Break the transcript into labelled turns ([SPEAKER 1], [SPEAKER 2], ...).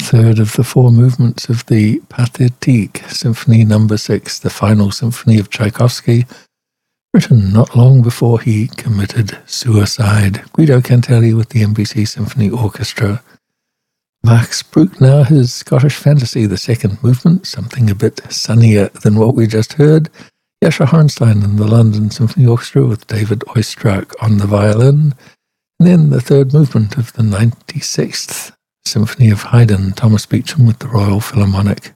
[SPEAKER 1] third of the four movements of the Pathétique, Symphony No. 6, the final symphony of Tchaikovsky, written not long before he committed suicide. Guido Cantelli with the NBC Symphony Orchestra. Max Bruckner, his Scottish Fantasy, the second movement, something a bit sunnier than what we just heard. Yasha Harnstein and the London Symphony Orchestra with David Oistrakh on the violin. And then the third movement of the 96th Symphony of Haydn, Thomas Beecham with the Royal Philharmonic